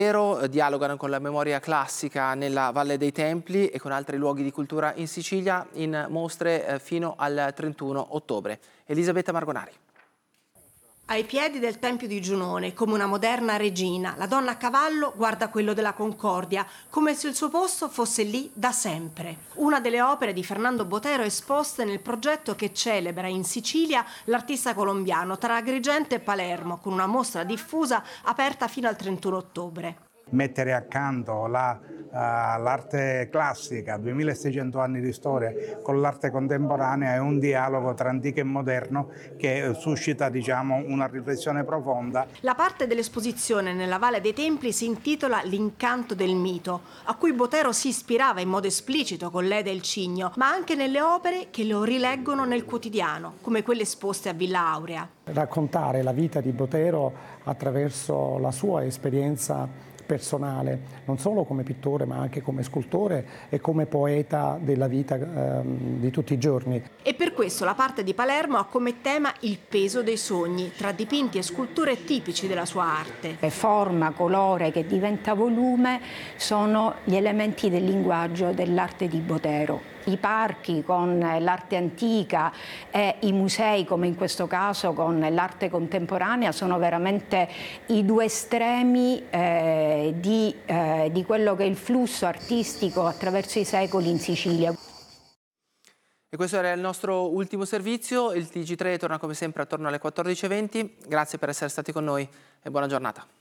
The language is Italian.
Dialogano con la memoria classica nella Valle dei Templi e con altri luoghi di cultura in Sicilia in mostre fino al 31 ottobre. Elisabetta Margonari. Ai piedi del Tempio di Giunone, come una moderna regina, la donna a cavallo guarda quello della Concordia, come se il suo posto fosse lì da sempre. Una delle opere di Fernando Botero esposte nel progetto che celebra in Sicilia l'artista colombiano tra Agrigento e Palermo, con una mostra diffusa aperta fino al 31 ottobre. Mettere accanto l'arte classica, 2600 anni di storia, con l'arte contemporanea è un dialogo tra antico e moderno che suscita, una riflessione profonda. La parte dell'esposizione nella Valle dei Templi si intitola L'incanto del mito, a cui Botero si ispirava in modo esplicito con l'Eda e il Cigno, ma anche nelle opere che lo rileggono nel quotidiano, come quelle esposte a Villa Aurea. Raccontare la vita di Botero attraverso la sua esperienza personale, non solo come pittore ma anche come scultore e come poeta della vita di tutti i giorni. E per questo la parte di Palermo ha come tema il peso dei sogni, tra dipinti e sculture tipici della sua arte. Forma, colore che diventa volume sono gli elementi del linguaggio dell'arte di Botero. I parchi con l'arte antica e i musei, come in questo caso con l'arte contemporanea, sono veramente i due estremi di quello che è il flusso artistico attraverso i secoli in Sicilia. E questo era il nostro ultimo servizio. Il TG3 torna come sempre attorno alle 14:20. Grazie per essere stati con noi e buona giornata.